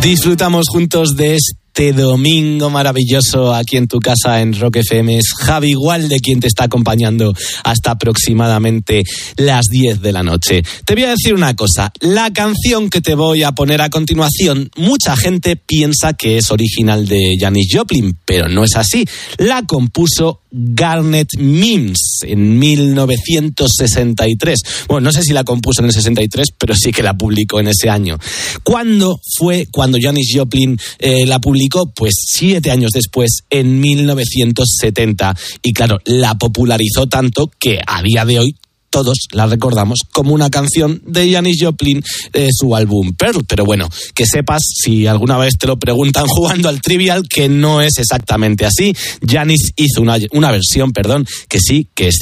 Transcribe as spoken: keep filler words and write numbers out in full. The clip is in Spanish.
Disfrutamos juntos de este domingo maravilloso aquí en tu casa en Rock F M. Es Javi Igualde quien te está acompañando hasta aproximadamente las diez de la noche. Te voy a decir una cosa, la canción que te voy a poner a continuación, mucha gente piensa que es original de Janis Joplin, pero no es así. La compuso Garnet Mims en mil novecientos sesenta y tres. Bueno, no sé si la compuso en el sesenta y tres, pero sí que la publicó en ese año. ¿Cuándo fue cuando Janis Joplin eh, la publicó? Pues siete años después, en mil novecientos setenta. Y claro, la popularizó tanto que a día de hoy todos la recordamos como una canción de Janis Joplin, eh, su álbum Pearl. Pero bueno, que sepas, si alguna vez te lo preguntan jugando al Trivial, que no es exactamente así. Janis hizo una, una versión, perdón, que sí, que es